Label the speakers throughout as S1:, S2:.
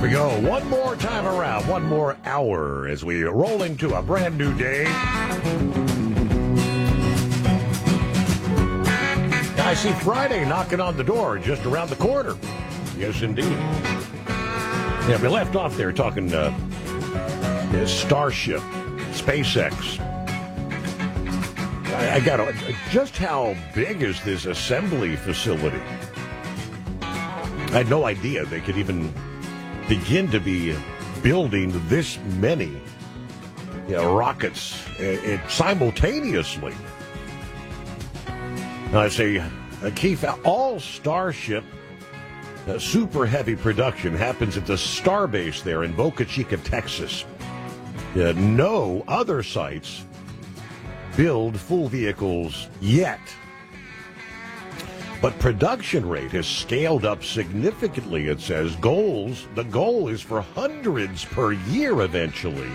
S1: we go. One more time around, one more hour as we roll into a brand new day. I see Friday knocking on the door just around the corner. Yes, indeed. Yeah, we left off there talking Starship, SpaceX. I got just how big is this assembly facility? I had no idea they could even begin to be building this many rockets simultaneously. Now, I say, Keith, all Starship super heavy production happens at the Starbase there in Boca Chica, Texas. No other sites build full vehicles yet. But production rate has scaled up significantly, it says. The goal is for hundreds per year eventually.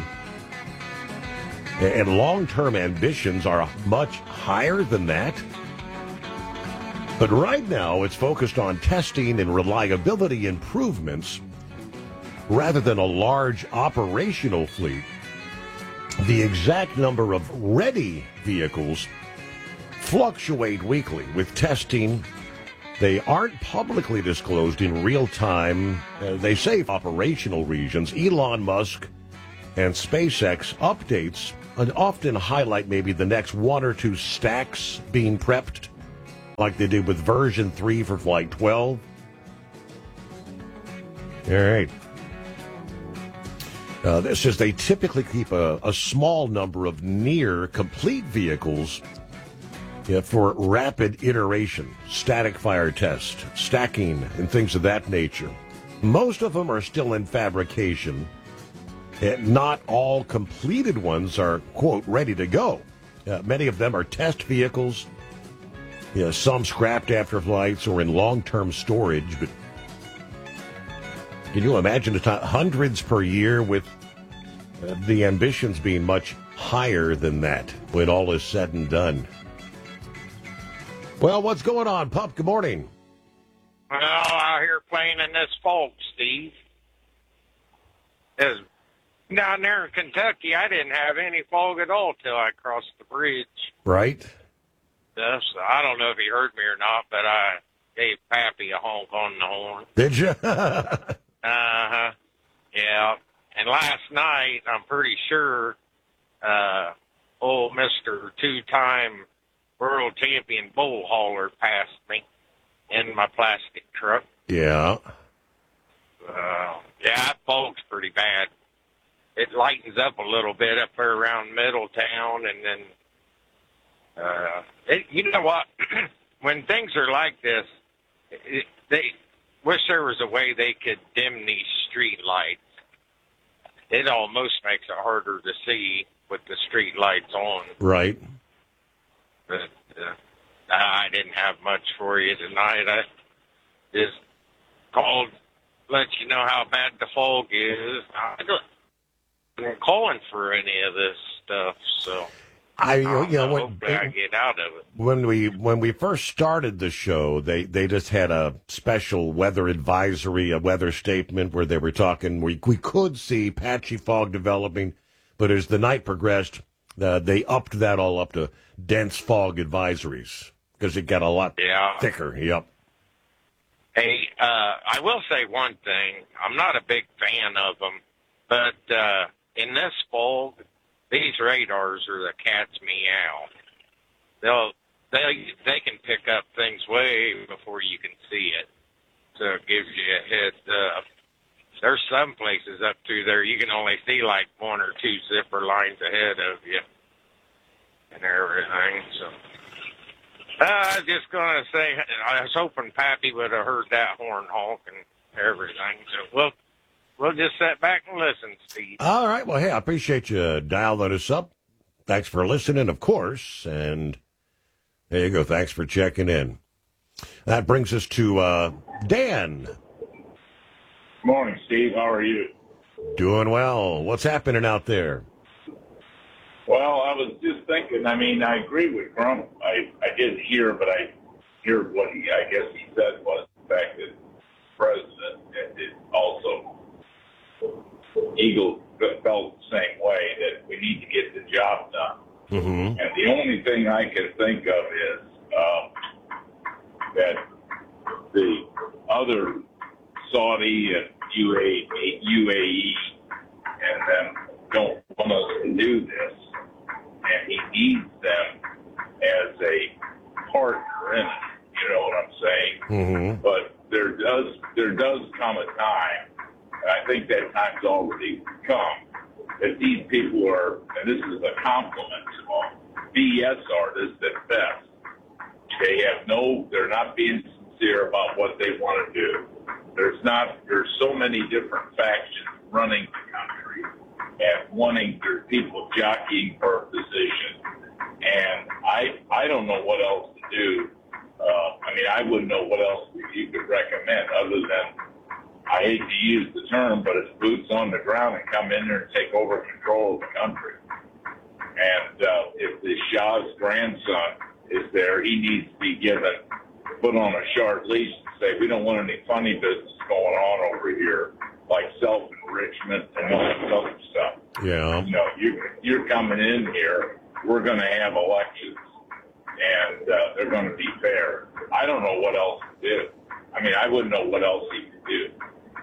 S1: And long-term ambitions are much higher than that. But right now, it's focused on testing and reliability improvements rather than a large operational fleet. The exact number of ready vehicles fluctuate weekly with testing. They aren't publicly disclosed in real time. They say operational regions. Elon Musk and SpaceX updates and often highlight maybe the next one or two stacks being prepped, like they did with version 3 for Flight 12. All right. This says they typically keep a small number of near-complete vehicles for rapid iteration, static fire test, stacking, and things of that nature. Most of them are still in fabrication. Not all completed ones are, quote, ready to go. Many of them are test vehicles, some scrapped after flights or in long-term storage, but can you imagine hundreds per year with the ambitions being much higher than that when all is said and done? Well, what's going on, Pup? Good morning.
S2: Well, out here playing in this fog, Steve. Down there in Kentucky, I didn't have any fog at all till I crossed the bridge.
S1: Right.
S2: Yes, I don't know if he heard me or not, but I gave Pappy a honk on the horn.
S1: Did you?
S2: Uh-huh. Yeah. And last night, I'm pretty sure old Mr. two-time world champion bull hauler passed me in my plastic truck.
S1: Yeah.
S2: That fog's pretty bad. It lightens up a little bit up there around Middletown, and then, you know what? When things are like this, they wish there was a way they could dim these street lights. It almost makes it harder to see with the street lights on.
S1: Right.
S2: But I didn't have much for you tonight. I just called, let you know how bad the fog is. I wasn't calling for any of this stuff, so hopefully I get out of it.
S1: When we first started the show, they just had a special weather advisory, a weather statement where they were talking. We could see patchy fog developing, but as the night progressed, they upped that all up to dense fog advisories because it got a lot thicker. Yep.
S2: Hey, I will say one thing. I'm not a big fan of them, but in this fog, these radars are the cat's meow. They can pick up things way before you can see it, so it gives you a heads up. There's some places up through there you can only see like one or two zipper lines ahead of you and everything. So I was just gonna say I was hoping Pappy would have heard that horn honk and everything. So we'll just sit back and listen, Steve.
S1: All right. Well, hey, I appreciate you dialing us up. Thanks for listening, of course. And there you go. Thanks for checking in. That brings us to Dan.
S3: Morning, Steve. How are you?
S1: Doing well. What's happening out there?
S3: Well, I was just thinking, I agree with Grump. I didn't hear, but I hear what I guess he said was the fact that the president did also Eagle felt the same way, that we need to get the job done.
S1: Mm-hmm.
S3: And the only thing I can think of is that the other Saudi and UAE and them don't want us to do this, and he needs them as a partner in it. You know what I'm saying?
S1: Mm-hmm.
S3: But there does come a time, and I think that time's already come, that these people are, and this is a compliment to them, BS artists at best. They're not being sincere about what they want to do. There's so many different factions running the country and there's people jockeying for a position. And I don't know what else to do. I wouldn't know what else you could recommend other than, I hate to use the term, but it's boots on the ground and come in there and take over control of the country. And if the Shah's grandson is there, he needs to be put on a short leash and say, we don't want any funny business going on over here, like self-enrichment and all this other stuff.
S1: Yeah.
S3: You know, you're coming in here, we're going to have elections, and they're going to be fair. I don't know what else to do. I wouldn't know what else he could do.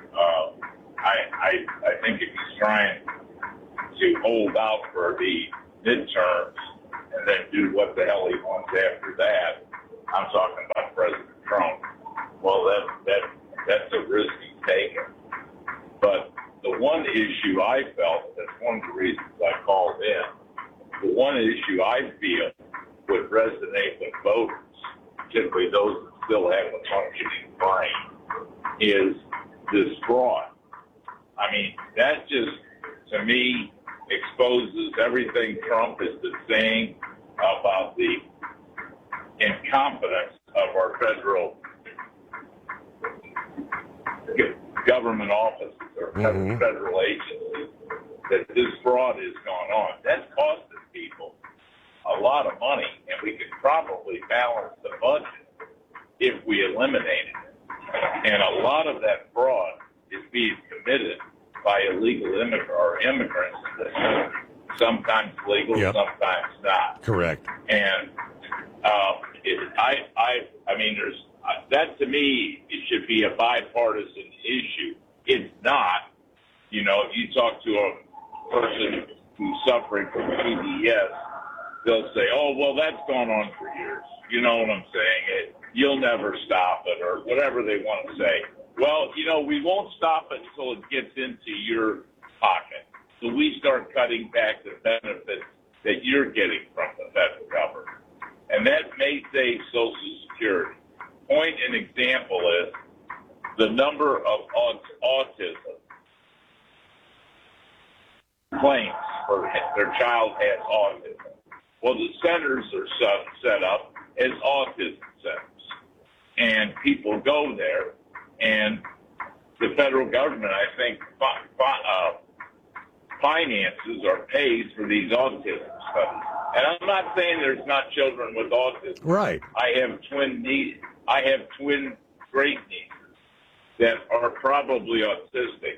S3: I think if he's trying to hold out for the midterms and then do what the hell he wants after that, I'm talking about President Trump. Well, that's a risk he's taken. But the one issue I felt, that's one of the reasons I called in, the one issue I feel would resonate with voters, particularly those that still have a functioning brain, is this fraud. That just, to me, exposes everything Trump has been saying about the incompetence of our federal government offices or federal agencies, that this fraud has gone on. That's costing people a lot of money, and we could probably balance the budget if we eliminated it. And a lot of that fraud is being committed by illegal immigrants, sometimes legal, sometimes not.
S1: Correct.
S3: And that to me, it should be a bipartisan issue. It's not. You know, if you talk to a person who's suffering from PDS, they'll say, oh, well, that's gone on for years. You know what I'm saying? You'll never stop it, or whatever they want to say. Well, we won't stop it until it gets into your pocket. So we start cutting back the benefits that you're getting from the federal government. And that may save Social Security. Point and example is the number of autism claims for their child has autism. Well, the centers are set up as autism centers. And people go there, and the federal government, I think, finances or pays for these autism studies. And I'm not saying there's not children with autism.
S1: Right.
S3: I have twin great nieces that are probably autistic.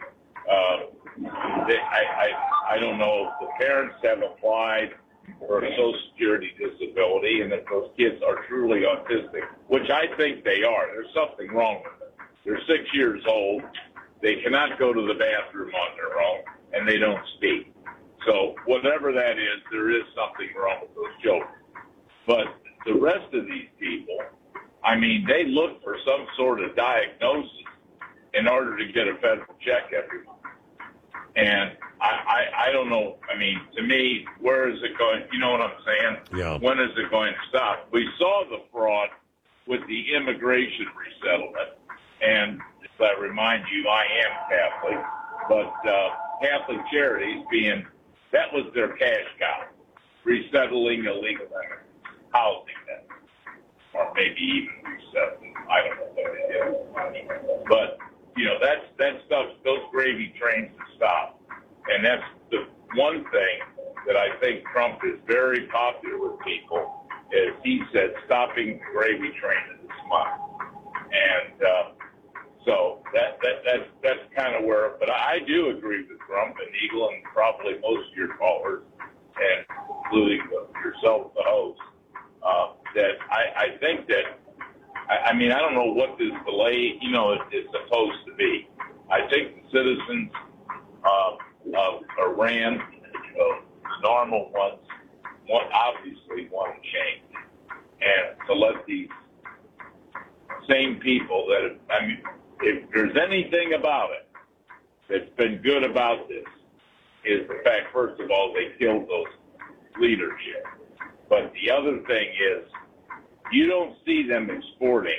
S3: I don't know if the parents have applied for a Social Security disability, and if those kids are truly autistic, which I think they are. There's something wrong with them. They're 6 years old. They cannot go to the bathroom on their own, and they don't speak. So whatever that is, there is something wrong with those children. But the rest of these people, they look for some sort of diagnosis in order to get a federal check every month. And I don't know. To me, where is it going? You know what I'm saying?
S1: Yeah.
S3: When is it going to stop? We saw the fraud with the immigration resettlement. And if I remind you, I am Catholic, but Catholic Charities that was their cash cow, resettling illegal immigrants, housing them, or maybe even resettling. I don't know what it is. But, that stuff, those gravy trains have stopped. And that's the one thing that I think Trump is very popular with people, is he said stopping the gravy train is a smile. And so that's kind of where, but I do agree with Trump and Eagle and probably most of your callers, and including yourself, the host, that I think that, I mean, I don't know what this delay, is supposed to be. I think the citizens of Iran, the normal ones, obviously want to change. And to let these same people that, I mean, if there's anything about it that's been good about this, is the fact, first of all, they killed those leadership. But the other thing is, you don't see them exporting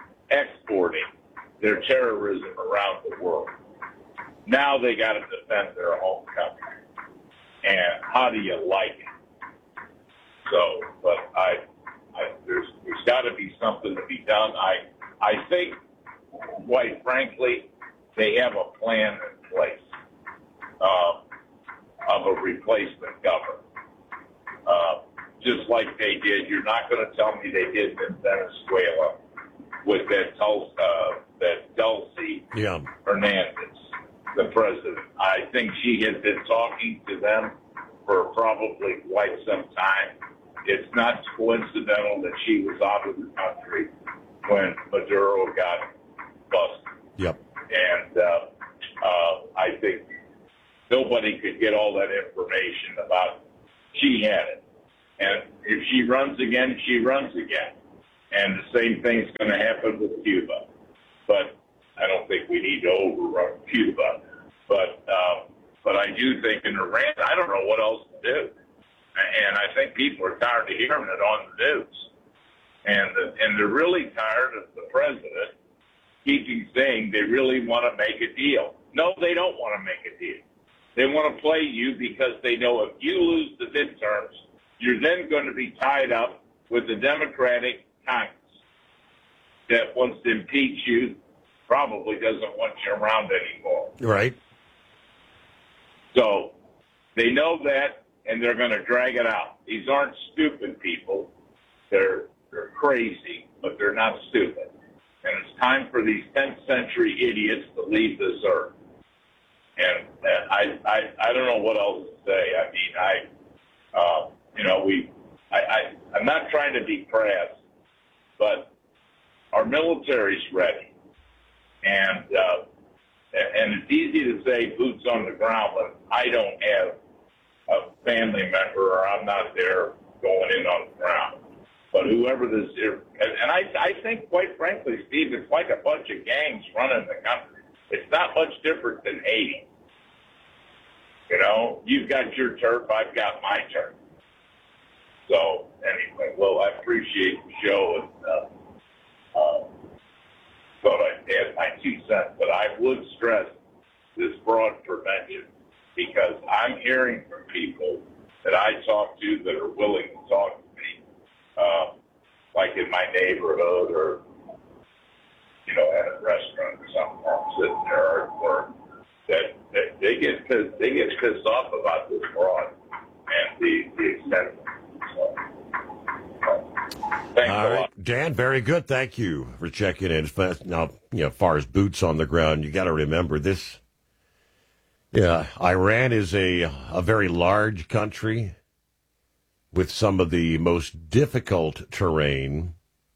S3: their terrorism around the world. Now they got to defend their home country. And how do you like it? So, but there's got to be something to be done. I think, quite frankly, they have a plan in place of a replacement government. Just like they did, you're not going to tell me they did in Venezuela with that Delcy Hernandez, the president. I think she had been talking to them for probably quite some time. It's not coincidental that she was out of the country when Maduro got busted.
S1: Yep.
S3: And I think nobody could get all that information about. She had it. And if she runs again, she runs again. And the same thing's going to happen with Cuba. But I don't think we need to overrun Cuba. But I do think in Iran, I don't know what else to do. And I think people are tired of hearing it on the news. And they're really tired of the president keeping saying they really want to make a deal. No, they don't want to make a deal. They want to play you because they know if you lose the midterms, you're then going to be tied up with the Democratic Congress that wants to impeach you, probably doesn't want you around anymore.
S1: Right.
S3: So they know that, and they're going to drag it out. These aren't stupid people. They're crazy, but they're not stupid. And it's time for these 10th century idiots to leave this earth. And I don't know what else to say. I mean, I'm not trying to be crass, but our military's ready. And it's easy to say boots on the ground when I don't have a family member or I'm not there going in on the ground. But whoever this is, and I think, quite frankly, Steve, it's like a bunch of gangs running the country. It's not much different than Haiti. You've got your turf, I've got my turf. So, anyway, well, I appreciate the show, and thought I'd add my 2 cents. But I would stress this fraud prevention, because I'm hearing from people that I talk to that are willing to talk to me, like in my neighborhood or, at a restaurant or something, I'm sitting there at work, that they get pissed off about this fraud and the extent of it. So, thanks a lot.
S1: Dan, very good. Thank you for checking in. Now, as far as boots on the ground, you got to remember this. Yeah, Iran is a very large country with some of the most difficult terrain.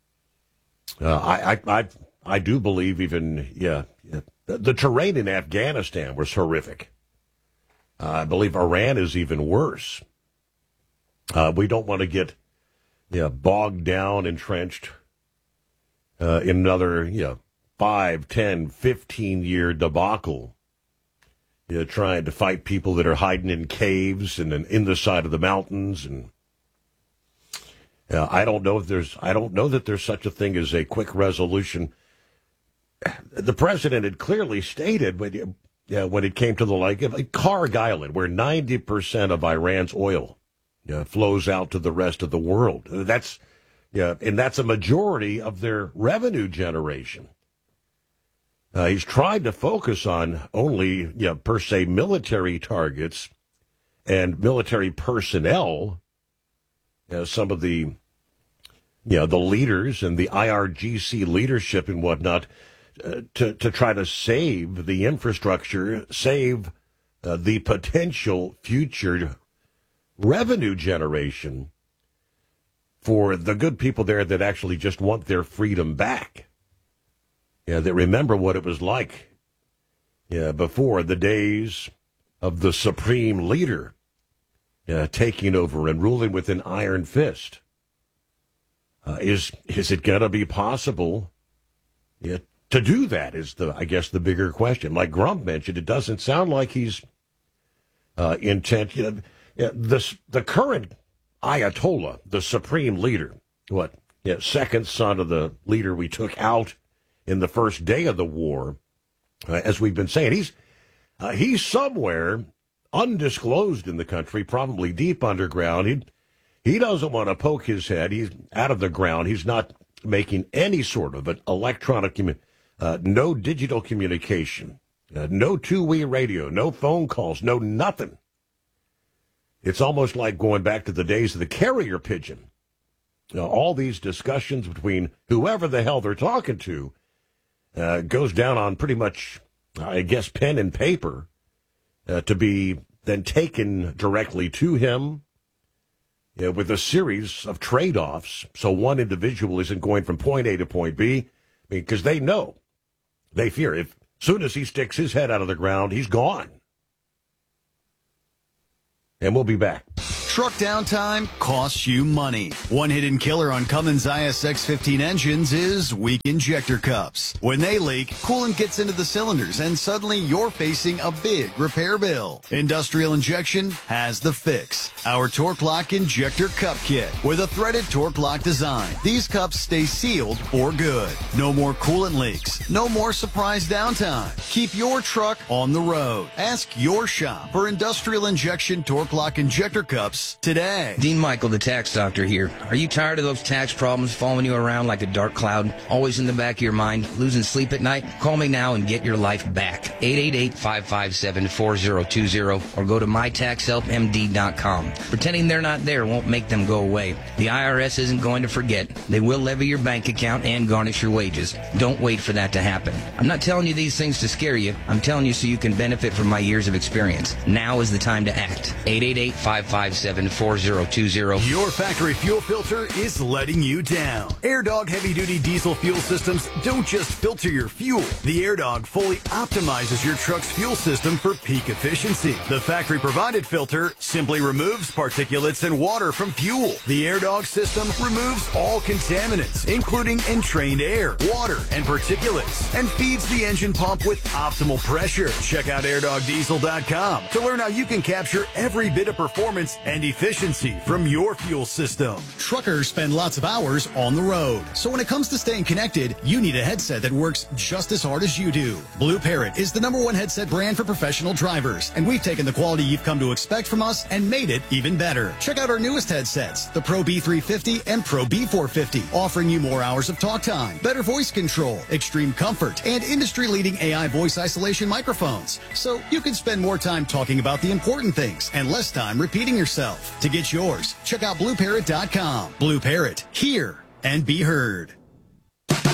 S1: I do believe even, the terrain in Afghanistan was horrific. I believe Iran is even worse. We don't want to get bogged down, entrenched in another 5, 10, 15-year debacle. Trying to fight people that are hiding in caves and in the side of the mountains, and I don't know that there's such a thing as a quick resolution. The president had clearly stated when it came to the like Karg Island, where 90% of Iran's oil flows out to the rest of the world. That's a majority of their revenue generation. He's tried to focus on only, per se, military targets and military personnel. Some of the, the leaders and the IRGC leadership and whatnot to try to save the infrastructure, save the potential future revenue generation for the good people there that actually just want their freedom back. Yeah, that remember what it was like before the days of the supreme leader taking over and ruling with an iron fist. Is it going to be possible to do that is I guess the bigger question. Like Grump mentioned, it doesn't sound like he's intent. The current Ayatollah, the supreme leader, second son of the leader we took out in the first day of the war, as we've been saying, he's somewhere undisclosed in the country, probably deep underground. He doesn't want to poke his head. He's out of the ground. He's not making any sort of an electronic, no digital communication, no two-way radio, no phone calls, no nothing. It's almost like going back to the days of the carrier pigeon. All these discussions between whoever the hell they're talking to goes down on pretty much, I guess, pen and paper to be then taken directly to him with a series of trade-offs. So one individual isn't going from point A to point B because they know, they fear as soon as he sticks his head out of the ground, he's gone. And we'll be back.
S4: Truck downtime costs you money. One hidden killer on Cummins ISX-15 engines is weak injector cups. When they leak, coolant gets into the cylinders and suddenly you're facing a big repair bill. Industrial Injection has the fix. Our Torque Lock Injector Cup Kit with a threaded Torque Lock design. These cups stay sealed for good. No more coolant leaks. No more surprise downtime. Keep your truck on the road. Ask your shop for Industrial Injection Torque Lock Injector Cups today.
S5: Dean Michael, the tax doctor here. Are you tired of those tax problems following you around like a dark cloud, always in the back of your mind, losing sleep at night? Call me now and get your life back. 888-557-4020 or go to mytaxhelpmd.com. Pretending they're not there won't make them go away. The IRS isn't going to forget. They will levy your bank account and garnish your wages. Don't wait for that to happen. I'm not telling you these things to scare you. I'm telling you so you can benefit from my years of experience. Now is the time to act. 888-557-4020.
S4: Your factory fuel filter is letting you down. AirDog heavy-duty diesel fuel systems don't just filter your fuel. The AirDog fully optimizes your truck's fuel system for peak efficiency. The factory-provided filter simply removes particulates and water from fuel. The AirDog system removes all contaminants, including entrained air, water, and particulates, and feeds the engine pump with optimal pressure. Check out airdogdiesel.com to learn how you can capture every bit of performance and efficiency from your fuel system. Truckers spend lots of hours on the road, so when it comes to staying connected, you need a headset that works just as hard as you do. Blue Parrot is the #1 headset brand for professional drivers, and we've taken the quality you've come to expect from us and made it even better. Check out our newest headsets, the Pro B350 and Pro B450, offering you more hours of talk time, better voice control, extreme comfort, and industry-leading AI voice isolation microphones, so you can spend more time talking about the important things and less time repeating yourself. To get yours, check out BlueParrot.com. Blue Parrot, hear and be heard.